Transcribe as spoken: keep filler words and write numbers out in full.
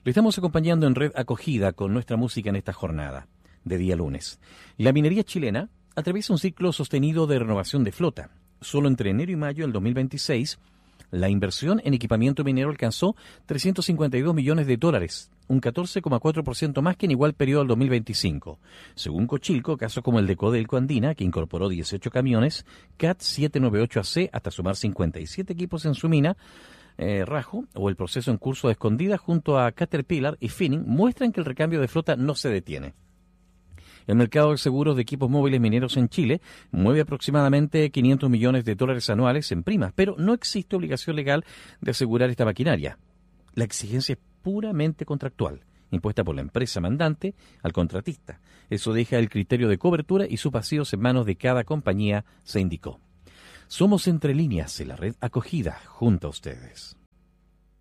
Le estamos acompañando en Red Acogida con nuestra música en esta jornada de día lunes. La minería chilena atraviesa un ciclo sostenido de renovación de flota. Solo entre enero y mayo del dos mil veintiséis, la inversión en equipamiento minero alcanzó trescientos cincuenta y dos millones de dólares, un catorce coma cuatro por ciento más que en igual periodo del dos mil veinticinco. Según Cochilco, casos como el de Codelco Andina, que incorporó dieciocho camiones, C A T setecientos noventa y ocho A C, hasta sumar cincuenta y siete equipos en su mina, Eh, Rajo, o el proceso en curso de Escondida junto a Caterpillar y Finning, muestran que el recambio de flota no se detiene. El mercado de seguros de equipos móviles mineros en Chile mueve aproximadamente quinientos millones de dólares anuales en primas, pero no existe obligación legal de asegurar esta maquinaria. La exigencia es puramente contractual, impuesta por la empresa mandante al contratista. Eso deja el criterio de cobertura y sus vacíos en manos de cada compañía, se indicó. Somos Entre Líneas en la Red Acogida, junto a ustedes.